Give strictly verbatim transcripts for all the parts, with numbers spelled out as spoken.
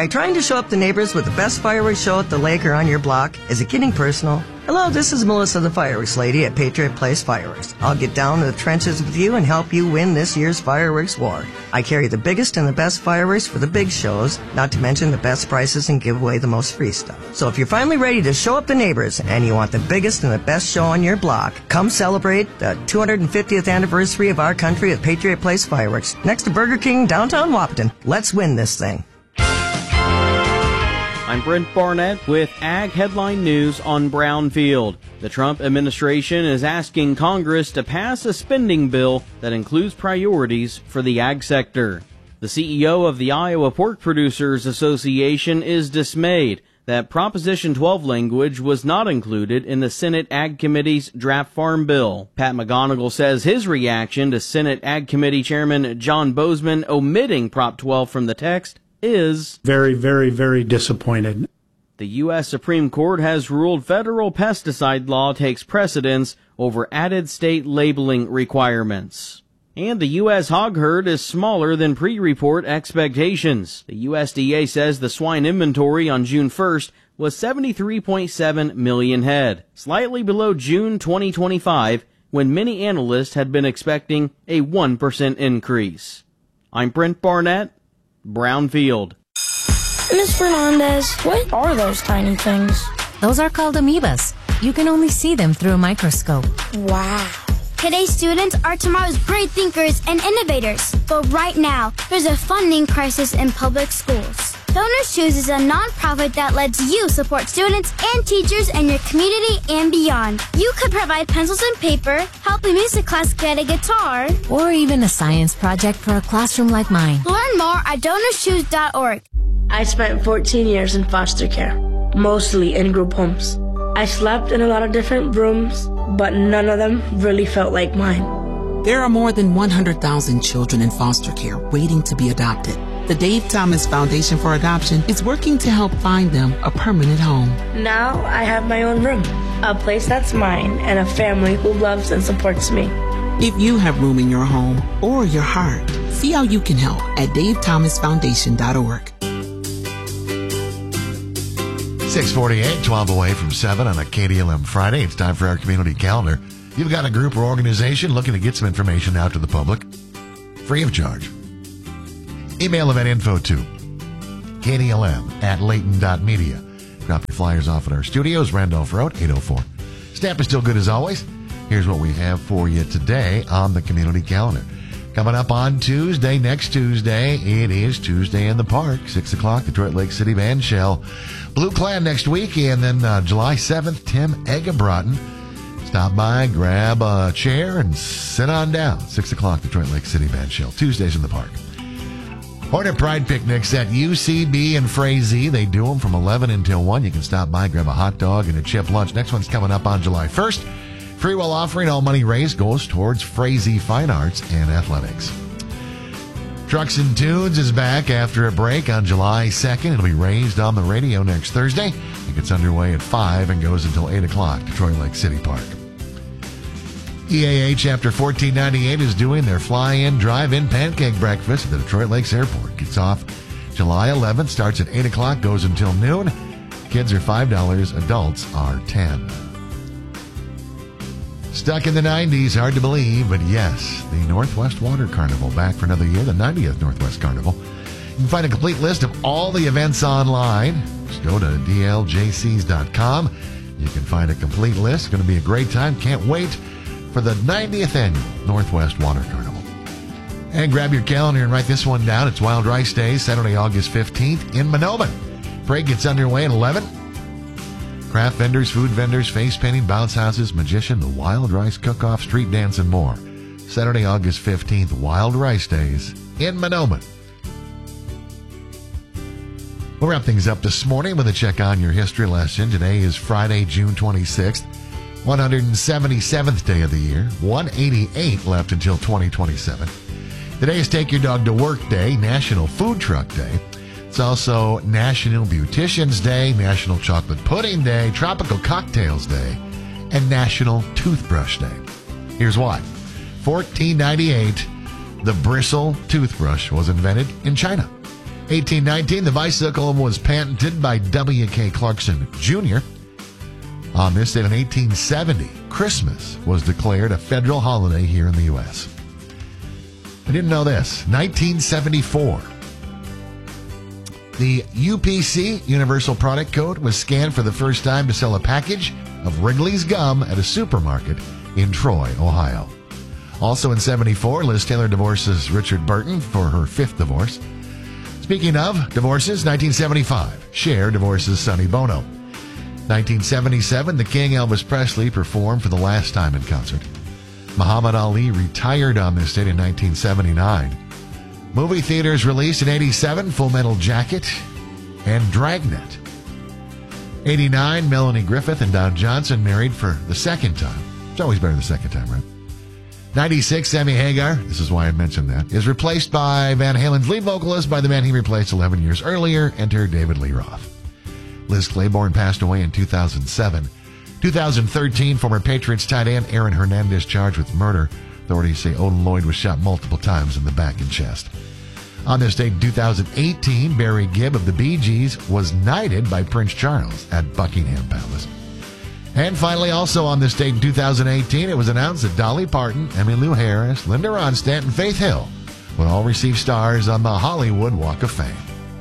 Are you trying to show up the neighbors with the best fireworks show at the lake or on your block? Is it getting personal? Hello, this is Melissa the Fireworks Lady at Patriot Place Fireworks. I'll get down to the trenches with you and help you win this year's fireworks war. I carry the biggest and the best fireworks for the big shows, not to mention the best prices and give away the most free stuff. So if you're finally ready to show up the neighbors and you want the biggest and the best show on your block, come celebrate the two hundred fiftieth anniversary of our country at Patriot Place Fireworks, next to Burger King, downtown Wahpeton. Let's win this thing. I'm Brent Barnett with Ag Headline News on Brownfield. The Trump administration is asking Congress to pass a spending bill that includes priorities for the ag sector. The C E O of the Iowa Pork Producers Association is dismayed that Proposition twelve language was not included in the Senate Ag Committee's draft farm bill. Pat McGonigal says his reaction to Senate Ag Committee Chairman John Boozman omitting Prop twelve from the text is very, very, very disappointed. The U S Supreme Court has ruled federal pesticide law takes precedence over added state labeling requirements. And the U S hog herd is smaller than pre-report expectations. The U S D A says the swine inventory on June first was seventy-three point seven million head, slightly below June twenty twenty-five, when many analysts had been expecting a one percent increase. I'm Brent Barnett, Brownfield. Miz Fernandez, what are those tiny things? Those are called amoebas. You can only see them through a microscope. Wow. Today's students are tomorrow's great thinkers and innovators. But right now, there's a funding crisis in public schools. Donors Choose is a nonprofit that lets you support students and teachers in your community and beyond. You could provide pencils and paper, help a music class get a guitar, or even a science project for a classroom like mine. Learn more at donors choose dot org. I spent fourteen years in foster care, mostly in group homes. I slept in a lot of different rooms, but none of them really felt like mine. There are more than one hundred thousand children in foster care waiting to be adopted. The Dave Thomas Foundation for Adoption is working to help find them a permanent home. Now I have my own room, a place that's mine, and a family who loves and supports me. If you have room in your home or your heart, see how you can help at dave thomas foundation dot org. six forty-eight, twelve away from seven on a K D L M Friday. It's time for our community calendar. You've got a group or organization looking to get some information out to the public, free of charge. Email them at info to K D L M at Layton dot media. Drop your flyers off at our studios, Randolph Road, eight oh four. Stamp is still good as always. Here's what we have for you today on the community calendar. Coming up on Tuesday, next Tuesday, it is Tuesday in the Park, six o'clock, Detroit Lake City Band Shell. Blue Clan next week, and then uh, July seventh, Tim Eggebrotten. Stop by, grab a chair, and sit on down. six o'clock, Detroit Lake City Band Shell. Tuesdays in the Park. Hornet Pride picnics at U C B and Frazee. They do them from eleven until one. You can stop by, grab a hot dog and a chip lunch. Next one's coming up on July first. Free will offering, all money raised goes towards Frazee Fine Arts and Athletics. Trucks and Tunes is back after a break on July second. It'll be raised on the radio next Thursday. It gets underway at five and goes until eight o'clock, Detroit Lake City Park. E A A Chapter fourteen ninety-eight is doing their fly-in, drive-in pancake breakfast at the Detroit Lakes Airport. Gets off July eleventh, starts at eight o'clock, goes until noon. Kids are five dollars, adults are ten dollars. Stuck in the nineties, hard to believe, but yes, the Northwest Water Carnival back for another year, the ninetieth Northwest Carnival. You can find a complete list of all the events online. Just go to D L J Cs dot com. You can find a complete list. It's going to be a great time. Can't wait for the ninetieth Annual Northwest Water Carnival. And grab your calendar and write this one down. It's Wild Rice Days, Saturday, August fifteenth in Monoman. Parade gets underway at eleven. Craft vendors, food vendors, face painting, bounce houses, magician, the Wild Rice Cook-Off, street dance, and more. Saturday, August fifteenth, Wild Rice Days in Monoman. We'll wrap things up this morning with a check on your history lesson. Today is Friday, June twenty-sixth, one hundred seventy-seventh day of the year, one eighty-eight left until twenty twenty-seven. Today is Take Your Dog to Work Day, National Food Truck Day. It's also National Beauticians Day, National Chocolate Pudding Day, Tropical Cocktails Day, and National Toothbrush Day. Here's why. fourteen ninety-eight, the bristle toothbrush was invented in China. eighteen nineteen, the bicycle was patented by W K Clarkson Junior On this date in eighteen seventy, Christmas was declared a federal holiday here in the U S I didn't know this. nineteen seventy-four. The U P C, Universal Product Code, was scanned for the first time to sell a package of Wrigley's gum at a supermarket in Troy, Ohio. Also in seventy-four, Liz Taylor divorces Richard Burton for her fifth divorce. Speaking of divorces, nineteen seventy-five, Cher divorces Sonny Bono. nineteen seventy-seven, the King Elvis Presley performed for the last time in concert. Muhammad Ali retired on this date in nineteen seventy-nine. Movie theaters released in eighty-seven, Full Metal Jacket and Dragnet. eighty-nine, Melanie Griffith and Don Johnson married for the second time. It's always better the second time, right? ninety-six, Sammy Hagar, this is why I mentioned that, is replaced by Van Halen's lead vocalist by the man he replaced eleven years earlier, enter David Lee Roth. Liz Claiborne passed away in two thousand seven. two thousand thirteen, former Patriots tight end Aaron Hernandez charged with murder. Authorities say Odin Lloyd was shot multiple times in the back and chest. On this date in two thousand eighteen, Barry Gibb of the Bee Gees was knighted by Prince Charles at Buckingham Palace. And finally, also on this date in two thousand eighteen, it was announced that Dolly Parton, Emmylou Harris, Linda Ronstadt, and Faith Hill would all receive stars on the Hollywood Walk of Fame.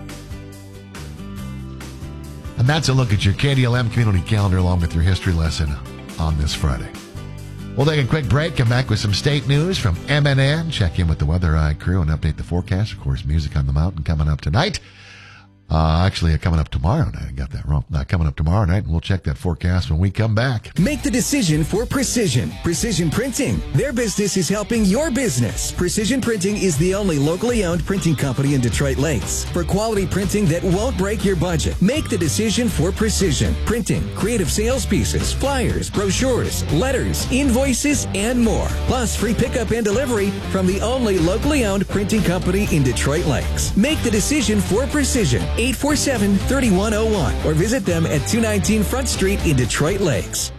And that's a look at your K D L M community calendar along with your history lesson on this Friday. We'll take a quick break, come back with some state news from M N N, check in with the Weather Eye crew, and update the forecast. Of course, Music on the Mountain coming up tonight. Uh, actually, uh, coming up tomorrow night. I got that wrong. Uh, coming up tomorrow night, and we'll check that forecast when we come back. Make the decision for Precision. Precision Printing. Their business is helping your business. Precision Printing is the only locally owned printing company in Detroit Lakes for quality printing that won't break your budget. Make the decision for Precision Printing. Creative sales pieces, flyers, brochures, letters, invoices, and more. Plus free pickup and delivery from the only locally owned printing company in Detroit Lakes. Make the decision for Precision. eight four seven, three one zero one or visit them at two nineteen Front Street in Detroit Lakes.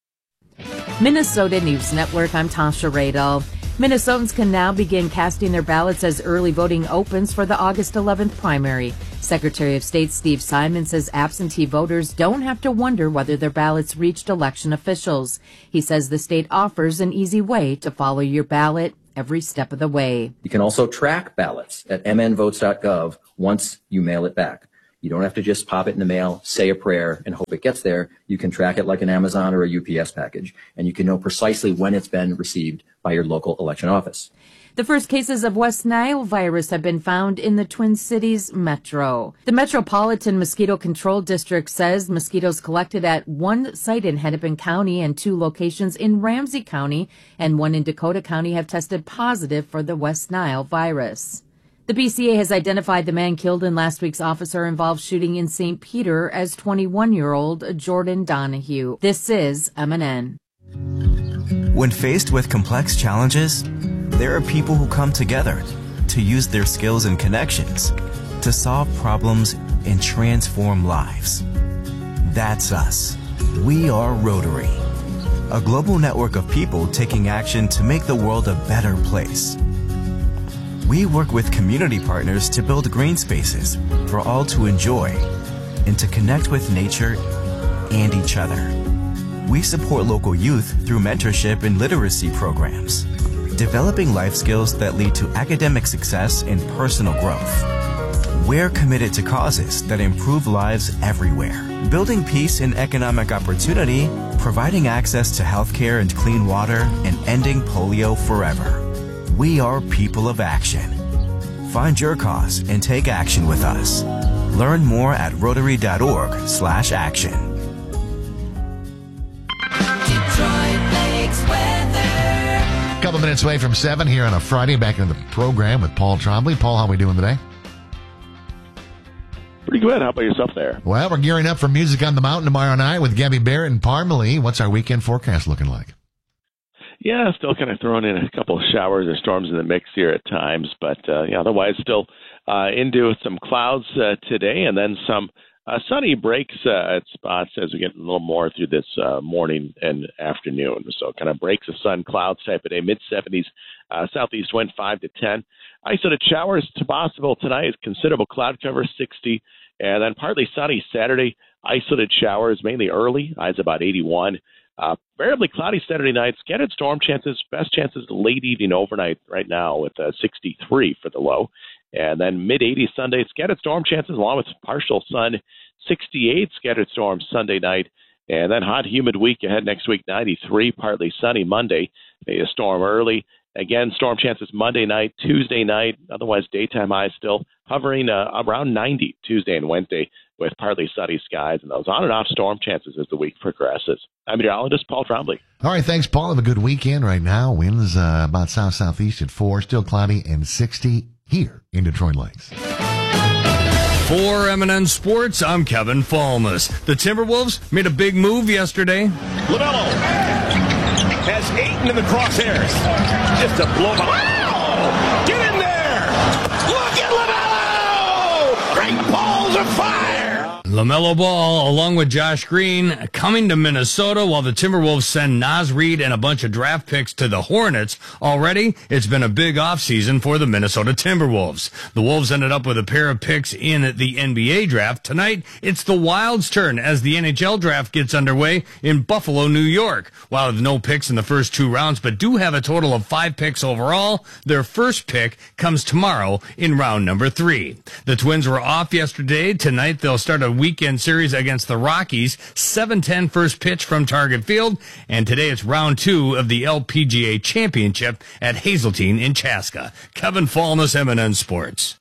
Minnesota News Network, I'm Tasha Radel. Minnesotans can now begin casting their ballots as early voting opens for the August eleventh primary. Secretary of State Steve Simon says absentee voters don't have to wonder whether their ballots reached election officials. He says the state offers an easy way to follow your ballot every step of the way. You can also track ballots at m n votes dot gov once you mail it back. You don't have to just pop it in the mail, say a prayer, and hope it gets there. You can track it like an Amazon or a U P S package, and you can know precisely when it's been received by your local election office. The first cases of West Nile virus have been found in the Twin Cities metro. The Metropolitan Mosquito Control District says mosquitoes collected at one site in Hennepin County and two locations in Ramsey County and one in Dakota County have tested positive for the West Nile virus. The B C A has identified the man killed in last week's officer-involved shooting in Saint Peter as twenty-one-year-old Jordan Donahue. This is M N N. When faced with complex challenges, there are people who come together to use their skills and connections to solve problems and transform lives. That's us. We are Rotary, a global network of people taking action to make the world a better place. We work with community partners to build green spaces for all to enjoy and to connect with nature and each other. We support local youth through mentorship and literacy programs, developing life skills that lead to academic success and personal growth. We're committed to causes that improve lives everywhere, building peace and economic opportunity, providing access to healthcare and clean water, and ending polio forever. We are people of action. Find your cause and take action with us. Learn more at rotary.org slash action. Detroit Lakes weather. A couple minutes away from seven here on a Friday, back into the program with Paul Trombley. Paul, how are we doing today? Pretty good. How about yourself there? Well, we're gearing up for Music on the Mountain tomorrow night with Gabby Barrett and Parmalee. What's our weekend forecast looking like? Yeah, still kind of throwing in a couple of showers or storms in the mix here at times, but uh, yeah, otherwise still uh, into some clouds uh, today, and then some Uh, sunny breaks uh, at spots as we get a little more through this uh, morning and afternoon. So kind of breaks of sun, clouds type of day, mid-seventies, uh, southeast wind five to ten. Isolated showers to possible tonight, considerable cloud cover, sixty. And then partly sunny Saturday, isolated showers, mainly early, highs about eighty-one. Uh, variably cloudy Saturday night, scattered storm chances, best chances late evening overnight right now with uh, sixty-three for the low. And then mid-eighties Sunday, scattered storm chances along with partial sun, sixty-eight scattered storms Sunday night. And then hot, humid week ahead next week, ninety-three, partly sunny Monday, maybe a storm early. Again, storm chances Monday night, Tuesday night, otherwise daytime highs still hovering uh, around ninety Tuesday and Wednesday with partly sunny skies and those on and off storm chances as the week progresses. I'm meteorologist Paul Trombley. All right, thanks, Paul. Have a good weekend right now. Winds uh, about south-southeast at four, still cloudy and sixty here in Detroit Lakes. For M and N Sports, I'm Kevin Falmus. The Timberwolves made a big move yesterday. LaMelo has Ayton in the crosshairs. Just a blow by. Wow! Get in there! Look at LaMelo! Great balls of fire! LaMelo Ball, along with Josh Green, coming to Minnesota while the Timberwolves send Naz Reid and a bunch of draft picks to the Hornets. Already, it's been a big offseason for the Minnesota Timberwolves. The Wolves ended up with a pair of picks in the N B A draft. Tonight, it's the Wild's turn as the N H L draft gets underway in Buffalo, New York. Wild have no picks in the first two rounds, but do have a total of five picks overall. Their first pick comes tomorrow in round number three. The Twins were off yesterday. Tonight, they'll start a weekend series against the Rockies, seven ten first pitch from Target Field, and today it's round two of the L P G A Championship at Hazeltine in Chaska. Kevin Falmus, M and N Sports.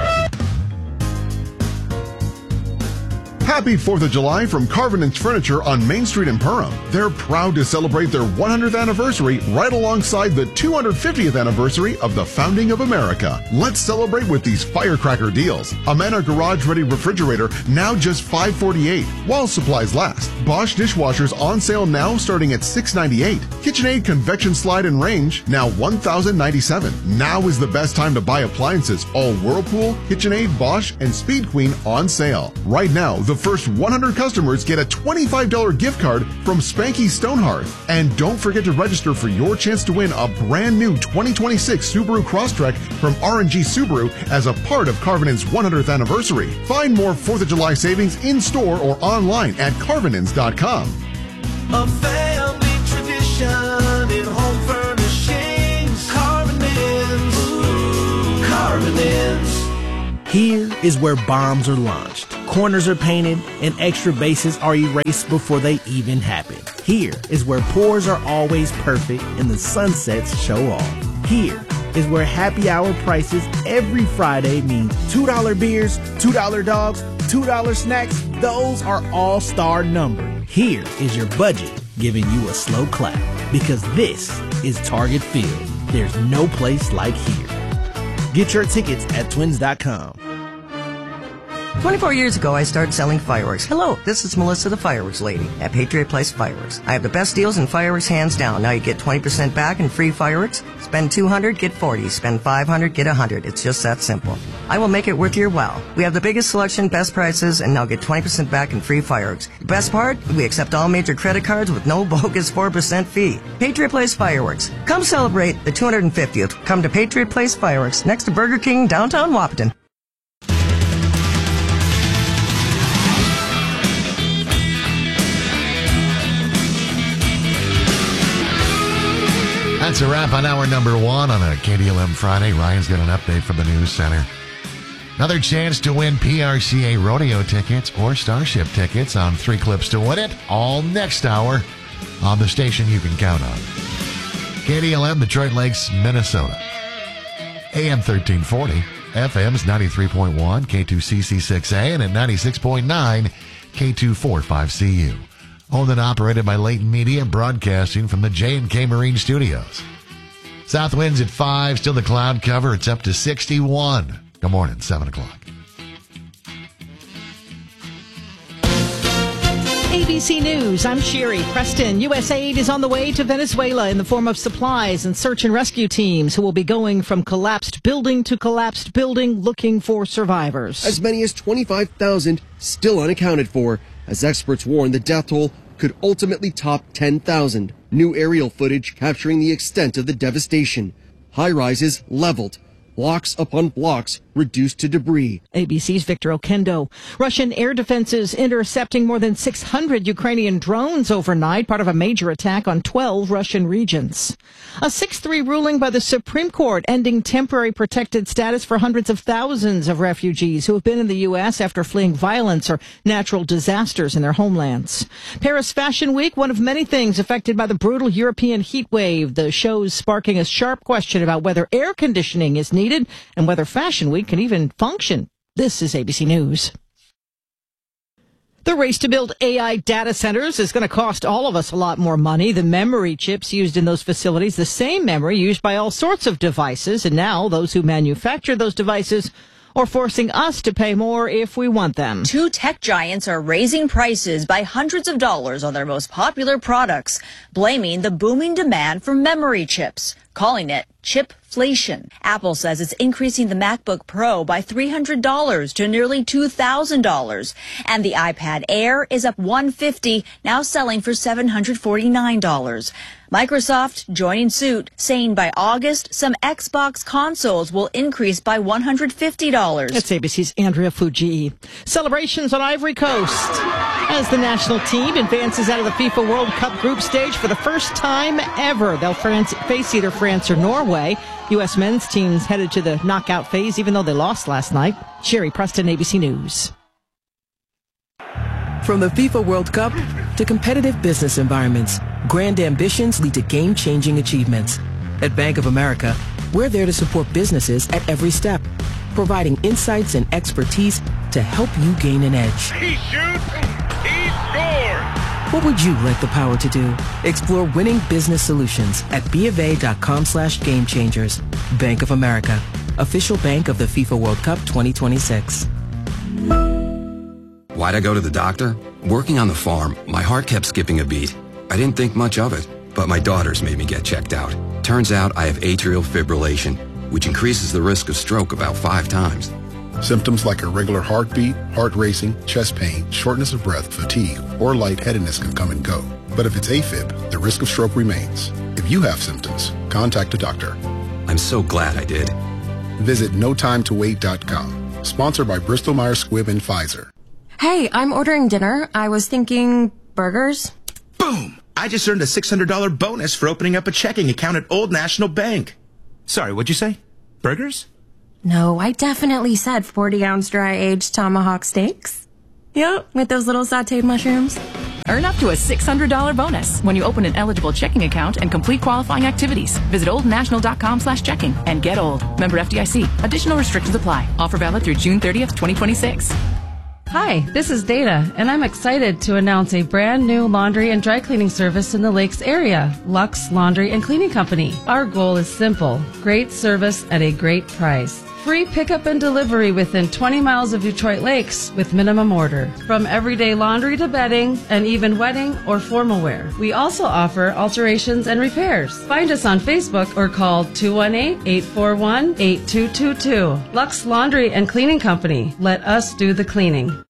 Happy fourth of July from Carvinen's Furniture on Main Street in Perham. They're proud to celebrate their one hundredth anniversary right alongside the two hundred fiftieth anniversary of the founding of America. Let's celebrate with these firecracker deals. Amana Garage Ready Refrigerator now just five forty-eight while supplies last. Bosch dishwashers on sale now starting at six ninety-eight. KitchenAid Convection Slide and Range now one thousand ninety-seven. Now is the best time to buy appliances. All Whirlpool, KitchenAid, Bosch, and Speed Queen on sale. Right now, the first one hundred customers get a twenty-five dollars gift card from Spanky Stonehearth. And don't forget to register for your chance to win a brand new twenty twenty-six Subaru Crosstrek from R and G Subaru as a part of Carvinen's one hundredth anniversary. Find more fourth of July savings in store or online at carvinens dot com. A family tradition in home furnishings. Carvinens. Ooh, Carvinens. Here is where bombs are launched, corners are painted, and extra bases are erased before they even happen. Here is where pours are always perfect and the sunsets show off. Here is where happy hour prices every Friday means two dollar beers, two dollar dogs, two dollar snacks. Those are all-star numbered. Here is your budget giving you a slow clap because this is Target Field. There's no place like here. Get your tickets at twins dot com. twenty-four years ago, I started selling fireworks. Hello, this is Melissa, the fireworks lady at Patriot Place Fireworks. I have the best deals in fireworks hands down. Now you get twenty percent back in free fireworks. Spend two hundred dollars, get forty dollars. Spend five hundred dollars, get one hundred dollars. It's just that simple. I will make it worth your while. We have the biggest selection, best prices, and now get twenty percent back in free fireworks. The best part? We accept all major credit cards with no bogus four percent fee. Patriot Place Fireworks. Come celebrate the two hundred fiftieth. Come to Patriot Place Fireworks next to Burger King, downtown Wahpeton. That's a wrap on hour number one on a K D L M Friday. Ryan's got an update from the News Center. Another chance to win P R C A rodeo tickets or Starship tickets on Three Clips to Win It all next hour on the station you can count on. K D L M, Detroit Lakes, Minnesota. A M thirteen forty, F M's ninety-three point one, K two C C six A, and at ninety-six point nine, K two forty-five C U. Owned and operated by Leighton Media, broadcasting from the J and K Marine Studios. South winds at five, still the cloud cover. It's up to sixty-one. Good morning, seven o'clock. A B C News, I'm Sherry Preston. U S aid is on the way to Venezuela in the form of supplies and search and rescue teams who will be going from collapsed building to collapsed building looking for survivors. As many as twenty-five thousand still unaccounted for, as experts warn the death toll could ultimately top ten thousand. New aerial footage capturing the extent of the devastation. High-rises leveled. Blocks upon blocks reduced to debris. A B C's Victor Okendo. Russian air defenses intercepting more than six hundred Ukrainian drones overnight, part of a major attack on twelve Russian regions. A six three ruling by the Supreme Court ending temporary protected status for hundreds of thousands of refugees who have been in the U S after fleeing violence or natural disasters in their homelands. Paris Fashion Week, one of many things affected by the brutal European heat wave. The show's sparking a sharp question about whether air conditioning is needed and whether Fashion Week can even function. This is A B C News. The race to build A I data centers is going to cost all of us a lot more money. The memory chips used in those facilities, the same memory used by all sorts of devices, and now those who manufacture those devices are forcing us to pay more if we want them. Two tech giants are raising prices by hundreds of dollars on their most popular products, blaming the booming demand for memory chips, calling it chipflation. Apple says it's increasing the MacBook Pro by three hundred dollars to nearly two thousand dollars. And the iPad Air is up one hundred fifty dollars, now selling for seven hundred forty-nine dollars. Microsoft joining suit, saying by August, some Xbox consoles will increase by one hundred fifty dollars. That's A B C's Andrea Fuji. Celebrations on Ivory Coast as the national team advances out of the FIFA World Cup group stage for the first time ever. They'll France, face either France or Norway. U S men's teams headed to the knockout phase, even though they lost last night. Sherry Preston, A B C News. From the FIFA World Cup to competitive business environments, grand ambitions lead to game-changing achievements. At Bank of America, we're there to support businesses at every step, providing insights and expertise to help you gain an edge. He shoots, he scores! What would you like the power to do? Explore winning business solutions at bofa.com slash game changers. Bank of America, official bank of the FIFA World Cup twenty twenty-six. Why'd I go to the doctor? Working on the farm, my heart kept skipping a beat. I didn't think much of it, but my daughters made me get checked out. Turns out I have atrial fibrillation, which increases the risk of stroke about five times. Symptoms like irregular heartbeat, heart racing, chest pain, shortness of breath, fatigue, or lightheadedness can come and go. But if it's AFib, the risk of stroke remains. If you have symptoms, contact a doctor. I'm so glad I did. Visit no time to wait dot com. Sponsored by Bristol Myers Squibb and Pfizer. Hey, I'm ordering dinner. I was thinking burgers. Boom! I just earned a six hundred dollars bonus for opening up a checking account at Old National Bank. Sorry, what'd you say? Burgers? No, I definitely said forty ounce dry aged tomahawk steaks. Yep, with those little sauteed mushrooms. Earn up to a six hundred dollars bonus when you open an eligible checking account and complete qualifying activities. Visit oldnational.com slash checking and get old. Member F D I C. Additional restrictions apply. Offer valid through June thirtieth, twenty twenty-six. Hi, this is Dana, and I'm excited to announce a brand new laundry and dry cleaning service in the Lakes area, Lux Laundry and Cleaning Company. Our goal is simple, great service at a great price. Free pickup and delivery within twenty miles of Detroit Lakes with minimum order. From everyday laundry to bedding and even wedding or formal wear. We also offer alterations and repairs. Find us on Facebook or call two one eight, eight four one, eight two two two. Lux Laundry and Cleaning Company. Let us do the cleaning.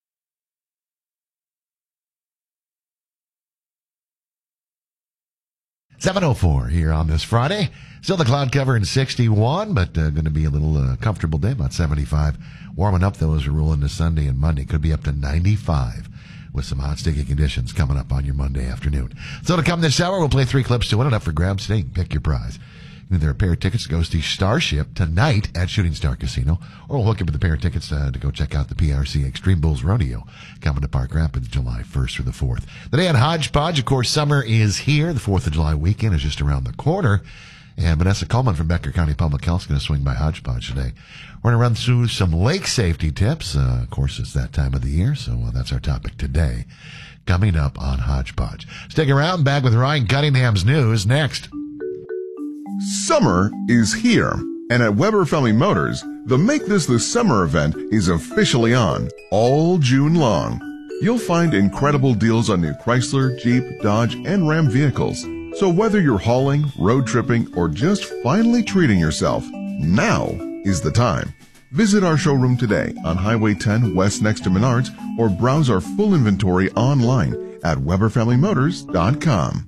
seven oh four here on this Friday. Still the cloud cover in sixty-one, but uh, going to be a little uh, comfortable day, about seventy-five. Warming up, though, as we roll into Sunday and Monday. Could be up to ninety-five with some hot, sticky conditions coming up on your Monday afternoon. So to come this hour, we'll play three clips to win it up for grabs today. Pick your prize. Either a pair of tickets to go see Starship tonight at Shooting Star Casino, or we'll hook you up with a pair of tickets uh, to go check out the P R C Extreme Bulls Rodeo coming to Park Rapids July first through the fourth. Today on Hodgepodge, of course, summer is here. The fourth of July weekend is just around the corner. And Vanessa Coleman from Becker County Public Health is going to swing by Hodgepodge today. We're going to run through some lake safety tips. Uh, of course, it's that time of the year, so uh, that's our topic today. Coming up on Hodgepodge. Stick around, back with Ryan Cunningham's news next. Summer is here, and at Weber Family Motors, the Make This the Summer event is officially on all June long. You'll find incredible deals on new Chrysler, Jeep, Dodge, and Ram vehicles. So whether you're hauling, road tripping, or just finally treating yourself, now is the time. Visit our showroom today on Highway ten West next to Menards, or browse our full inventory online at Weber Family Motors dot com.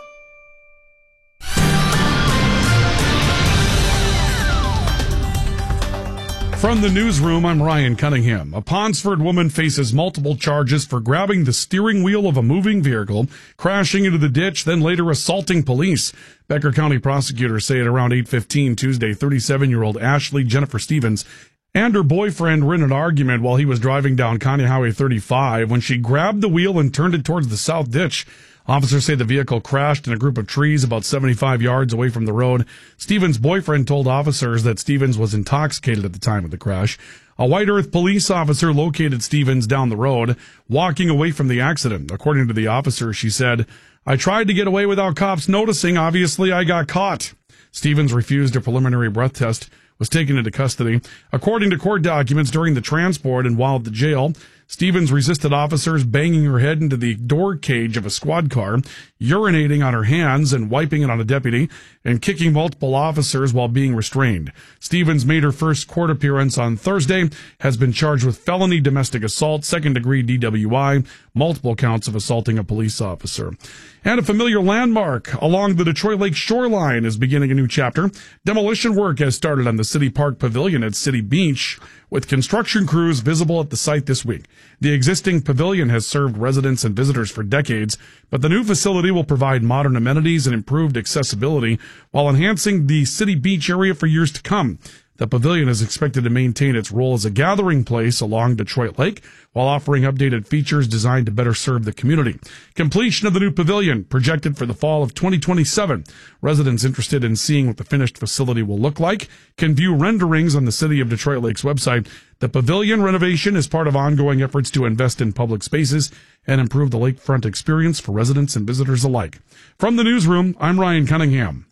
From the newsroom, I'm Ryan Cunningham. A Ponsford woman faces multiple charges for grabbing the steering wheel of a moving vehicle, crashing into the ditch, then later assaulting police. Becker County prosecutors say at around eight fifteen Tuesday, thirty-seven-year-old Ashley Jennifer Stevens and her boyfriend were in an argument while he was driving down County Highway thirty-five when she grabbed the wheel and turned it towards the south ditch. Officers say the vehicle crashed in a group of trees about seventy-five yards away from the road. Stevens' boyfriend told officers that Stevens was intoxicated at the time of the crash. A White Earth police officer located Stevens down the road, walking away from the accident. According to the officer, she said, "I tried to get away without cops noticing. Obviously, I got caught." Stevens refused a preliminary breath test, was taken into custody. According to court documents, during the transport and while at the jail, Stevens resisted officers, banging her head into the door cage of a squad car, urinating on her hands and wiping it on a deputy, and kicking multiple officers while being restrained. Stevens made her first court appearance on Thursday, has been charged with felony domestic assault, second-degree D W I, multiple counts of assaulting a police officer. And a familiar landmark along the Detroit Lake shoreline is beginning a new chapter. Demolition work has started on the City Park Pavilion at City Beach, with construction crews visible at the site this week. The existing pavilion has served residents and visitors for decades, but the new facility will provide modern amenities and improved accessibility while enhancing the City Beach area for years to come. The pavilion is expected to maintain its role as a gathering place along Detroit Lake while offering updated features designed to better serve the community. Completion of the new pavilion projected for the fall of twenty twenty-seven. Residents interested in seeing what the finished facility will look like can view renderings on the City of Detroit Lake's website. The pavilion renovation is part of ongoing efforts to invest in public spaces and improve the lakefront experience for residents and visitors alike. From the newsroom, I'm Ryan Cunningham.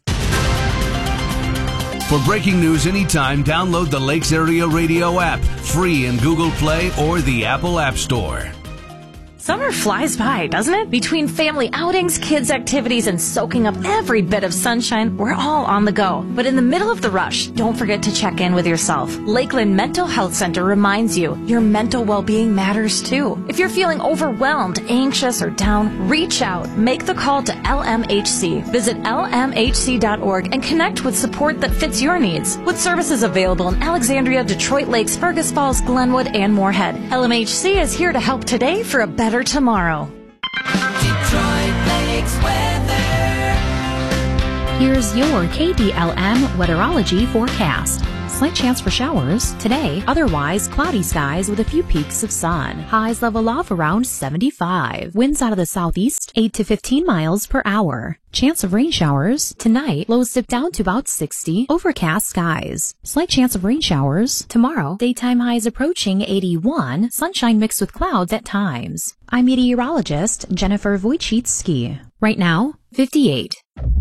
For breaking news anytime, download the Lakes Area Radio app, free in Google Play or the Apple App Store. Summer flies by, doesn't it? Between family outings, kids' activities, and soaking up every bit of sunshine, we're all on the go. But in the middle of the rush, don't forget to check in with yourself. Lakeland Mental Health Center reminds you your mental well-being matters too. If you're feeling overwhelmed, anxious, or down, reach out. Make the call to L M H C. Visit L M H C dot org and connect with support that fits your needs. With services available in Alexandria, Detroit Lakes, Fergus Falls, Glenwood, and Moorhead, L M H C is here to help today for a better tomorrow. Detroit Lakes weather. Here's your K D L M weatherology forecast. Slight chance for showers today, otherwise cloudy skies with a few peaks of sun. Highs level off around seventy-five. Winds out of the southeast, eight to fifteen miles per hour. Chance of rain showers tonight, lows dip down to about sixty. Overcast skies. Slight chance of rain showers tomorrow. Daytime highs approaching eighty-one. Sunshine mixed with clouds at times. I'm meteorologist Jennifer Wojcicki. Right now, fifty-eight.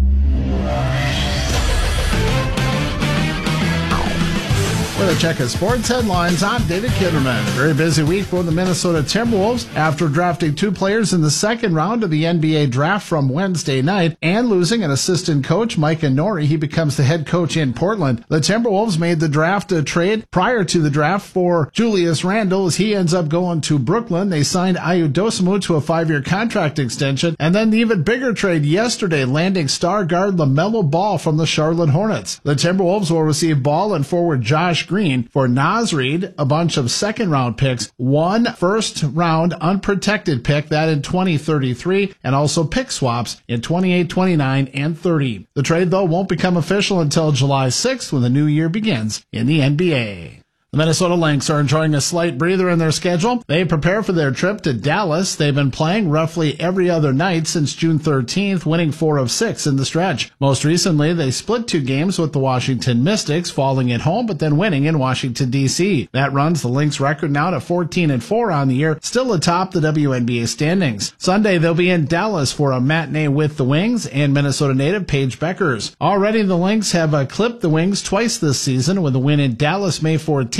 With a check of sports headlines, I'm David Kitterman. Very busy week for the Minnesota Timberwolves after drafting two players in the second round of the N B A draft from Wednesday night and losing an assistant coach, Micah Nori. He becomes the head coach in Portland. The Timberwolves made the draft a trade prior to the draft for Julius Randle as he ends up going to Brooklyn. They signed Ayu Dosunmu to a five-year contract extension. And then the even bigger trade yesterday, landing star guard LaMelo Ball from the Charlotte Hornets. The Timberwolves will receive Ball and forward Josh Green for Naz Reid, a bunch of second-round picks, one first-round unprotected pick, that in twenty thirty-three, and also pick swaps in twenty-eight, twenty-nine, and thirty. The trade, though, won't become official until July sixth when the new year begins in the N B A. The Minnesota Lynx are enjoying a slight breather in their schedule. They prepare for their trip to Dallas. They've been playing roughly every other night since June thirteenth, winning four of six in the stretch. Most recently, they split two games with the Washington Mystics, falling at home but then winning in Washington, D C. That runs the Lynx record now to fourteen and four on the year, still atop the W N B A standings. Sunday, they'll be in Dallas for a matinee with the Wings and Minnesota native Paige Beckers. Already, the Lynx have uh, clipped the Wings twice this season with a win in Dallas May fourteenth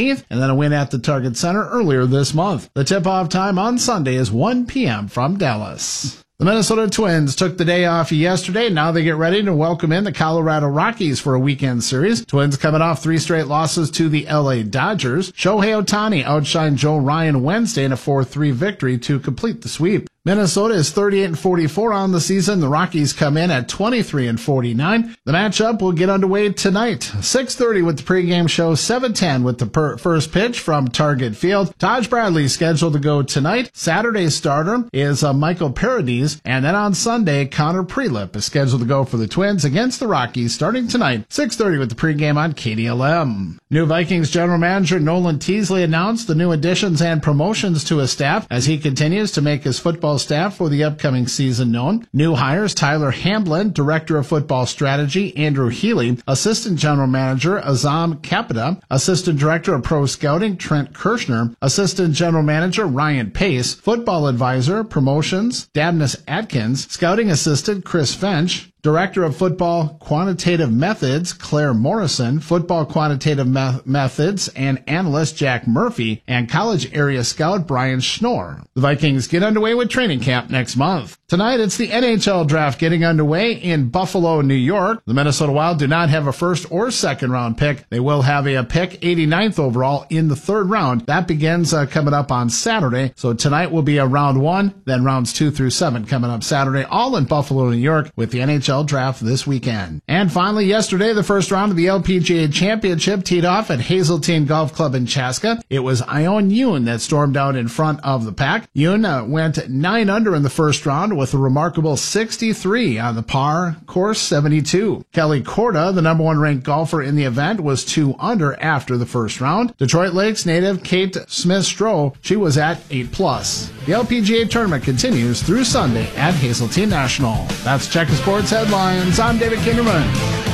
seventeenth, and then a win at the Target Center earlier this month. The tip-off time on Sunday is one p.m. from Dallas. The Minnesota Twins took the day off yesterday. Now they get ready to welcome in the Colorado Rockies for a weekend series. Twins coming off three straight losses to the L A Dodgers. Shohei Ohtani outshined Joe Ryan Wednesday in a four three victory to complete the sweep. Minnesota is thirty-eight and forty-four on the season. The Rockies come in at twenty-three and forty-nine. The matchup will get underway tonight. six thirty with the pregame show, seven ten with the per- first pitch from Target Field. Taj Bradley scheduled to go tonight. Saturday's starter is uh, Michael Paradis. And then on Sunday, Connor Prelip is scheduled to go for the Twins against the Rockies starting tonight, six thirty with the pregame on K D L M. New Vikings general manager Nolan Teasley announced the new additions and promotions to his staff as he continues to make his football staff for the upcoming season known. New hires Tyler Hamblin, Director of Football Strategy, Andrew Healy, Assistant General Manager Azam Capita, Assistant Director of Pro Scouting Trent Kirshner, Assistant General Manager Ryan Pace, Football Advisor Promotions Dabnus Atkins, Scouting Assistant Chris Fench, Director of Football Quantitative Methods, Claire Morrison, Football Quantitative Me- Methods and Analyst Jack Murphy, and College Area Scout Brian Schnorr. The Vikings get underway with training camp next month. Tonight, it's the N H L draft getting underway in Buffalo, New York. The Minnesota Wild do not have a first or second round pick. They will have a, a pick eighty-ninth overall in the third round. That begins uh, coming up on Saturday. So tonight will be a round one, then rounds two through seven coming up Saturday, all in Buffalo, New York, with the N H L draft this weekend. And finally, yesterday, the first round of the L P G A Championship teed off at Hazeltine Golf Club in Chaska. It was Ione Yoon that stormed out in front of the pack. Yoon uh, went nine under in the first round with a remarkable sixty-three on the par course seventy-two. Kelly Korda, the number one ranked golfer in the event, was two under after the first round. Detroit Lakes native Kate Smith-Stroh, she was at eight plus. The L P G A tournament continues through Sunday at Hazeltine National. That's Checker Sports Headlines. I'm David Kinderman.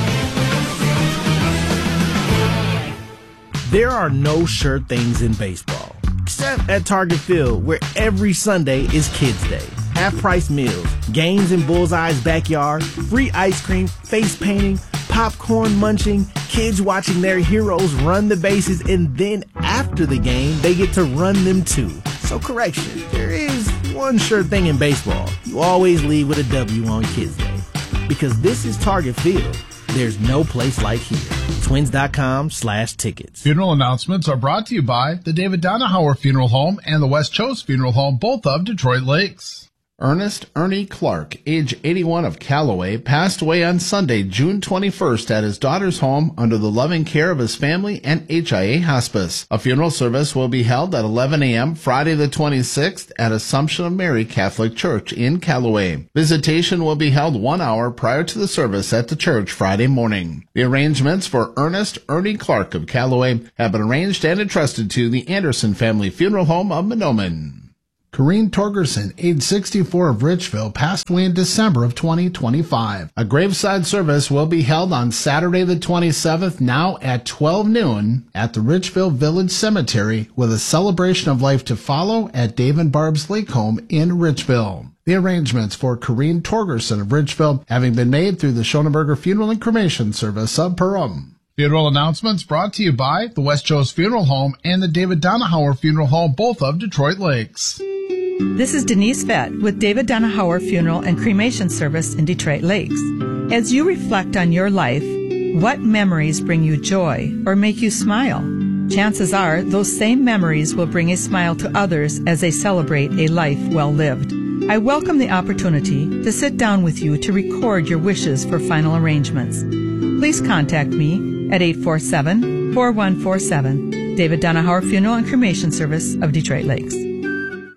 There are no sure things in baseball, except at Target Field, where every Sunday is Kids Day. Half-price meals, games in Bullseye's backyard, free ice cream, face painting, popcorn munching, kids watching their heroes run the bases, and then after the game, they get to run them too. So correction, there is one sure thing in baseball. You always leave with a W on Kids Day. Because this is Target Field. There's no place like here. Twins.com slash tickets. Funeral announcements are brought to you by the David Donahauer Funeral Home and the West Chose Funeral Home, both of Detroit Lakes. Ernest Ernie Clark, age eighty-one, of Callaway, passed away on Sunday, June twenty-first at his daughter's home under the loving care of his family and H I A Hospice. A funeral service will be held at eleven a.m. Friday the twenty-sixth at Assumption of Mary Catholic Church in Callaway. Visitation will be held one hour prior to the service at the church Friday morning. The arrangements for Ernest Ernie Clark of Callaway have been arranged and entrusted to the Anderson Family Funeral Home of Mahnomen. Corrine Torgerson, age sixty-four, of Richville, passed away in December of twenty twenty-five. A graveside service will be held on Saturday the twenty-seventh, now at twelve noon, at the Richville Village Cemetery, with a celebration of life to follow at Dave and Barb's Lake Home in Richville. The arrangements for Corrine Torgerson of Richville having been made through the Schoenberger Funeral and Cremation Service of Perham. Funeral announcements brought to you by the West Chose Funeral Home and the David Donahauer Funeral Home, both of Detroit Lakes. This is Denise Fett with David Donahauer Funeral and Cremation Service in Detroit Lakes. As you reflect on your life, what memories bring you joy or make you smile? Chances are those same memories will bring a smile to others as they celebrate a life well lived. I welcome the opportunity to sit down with you to record your wishes for final arrangements. Please contact me at eight four seven, four one four seven. David Donahauer Funeral and Cremation Service of Detroit Lakes.